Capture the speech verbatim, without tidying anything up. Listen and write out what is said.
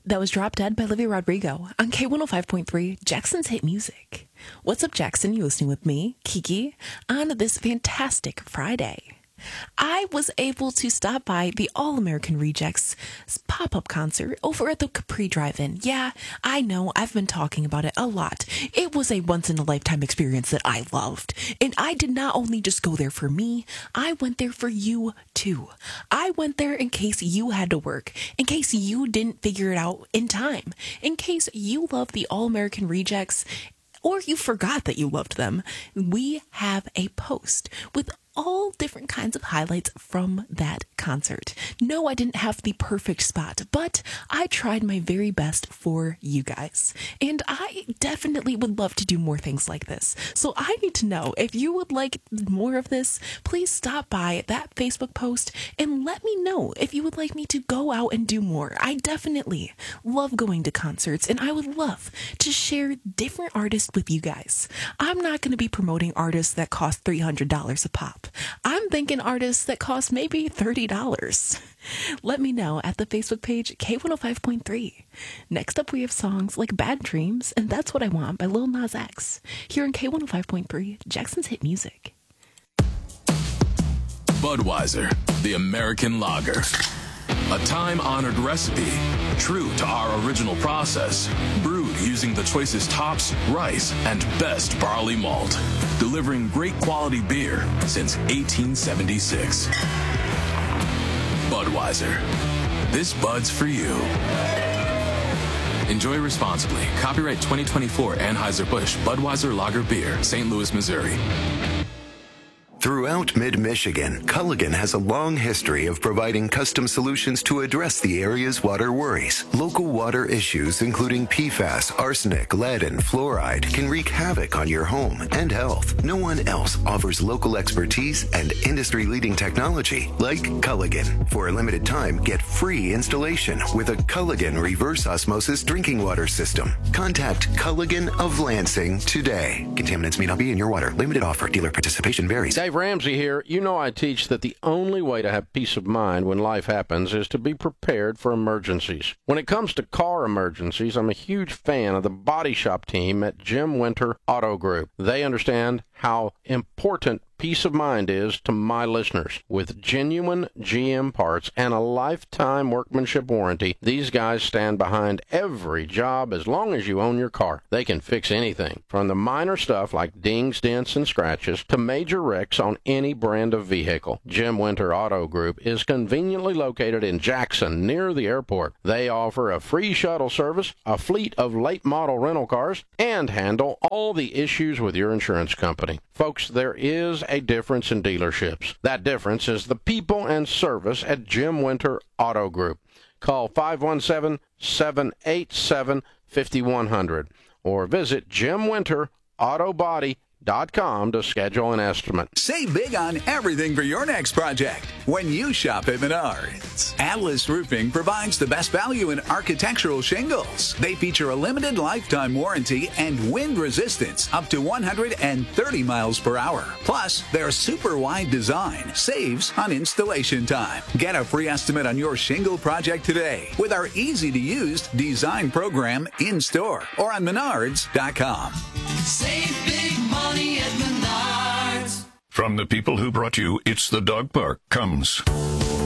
That was Drop Dead by Olivia Rodrigo on K one oh five point three, Jackson's Hit Music. What's up, Jackson? You listening with me, Kiki, on this fantastic Friday. I was able to stop by the All-American Rejects pop-up concert over at the Capri Drive-In. Yeah, I know, I've been talking about it a lot. It was a once-in-a-lifetime experience that I loved. And I did not only just go there for me, I went there for you, too. I went there in case you had to work, in case you didn't figure it out in time, in case you love the All-American Rejects, or you forgot that you loved them. We have a post with all different kinds of highlights from that concert. No, I didn't have the perfect spot, but I tried my very best for you guys. And I definitely would love to do more things like this. So I need to know, if you would like more of this, please stop by that Facebook post and let me know if you would like me to go out and do more. I definitely love going to concerts, and I would love to share different artists with you guys. I'm not going to be promoting artists that cost three hundred dollars a pop. I'm thinking artists that cost maybe thirty dollars. Let me know at the Facebook page, K one oh five point three. Next up, we have songs like Bad Dreams and That's What I Want by Lil Nas X. Here on K one oh five point three, Jackson's Hit Music. Budweiser, the American lager. A time-honored recipe, true to our original process, brewed using the choicest hops, rice, and best barley malt, delivering great quality beer since eighteen seventy-six. Budweiser. This Bud's for you. Enjoy responsibly. Copyright twenty twenty-four Anheuser-Busch Budweiser Lager Beer, Saint Louis, Missouri. Throughout mid-Michigan, Culligan has a long history of providing custom solutions to address the area's water worries. Local water issues, including P FAS, arsenic, lead, and fluoride, can wreak havoc on your home and health. No one else offers local expertise and industry-leading technology like Culligan. For a limited time, get free installation with a Culligan reverse osmosis drinking water system. Contact Culligan of Lansing today. Contaminants may not be in your water. Limited offer. Dealer participation varies. Dave Ramsey here. You know I teach that the only way to have peace of mind when life happens is to be prepared for emergencies. When it comes to car emergencies, I'm a huge fan of the body shop team at Jim Winter Auto Group. They understand how important peace of mind is to my listeners. With genuine G M parts and a lifetime workmanship warranty, these guys stand behind every job as long as you own your car. They can fix anything, from the minor stuff like dings, dents, and scratches to major wrecks on any brand of vehicle. Jim Winter Auto Group is conveniently located in Jackson, near the airport. They offer a free shuttle service, a fleet of late model rental cars, and handle all the issues with your insurance company. Folks, there is a difference in dealerships. That difference is the people and service at Jim Winter Auto Group. Call five one seven, seven eight seven, five one zero zero or visit jim winter auto body dot com to schedule an estimate. Save big on everything for your next project when you shop at Menards. Atlas Roofing provides the best value in architectural shingles. They feature a limited lifetime warranty and wind resistance up to one hundred thirty miles per hour. Plus, their super wide design saves on installation time. Get a free estimate on your shingle project today with our easy-to-use design program in store or on menards dot com. Save big money at Menards. From the people who brought you It's the Dog Park comes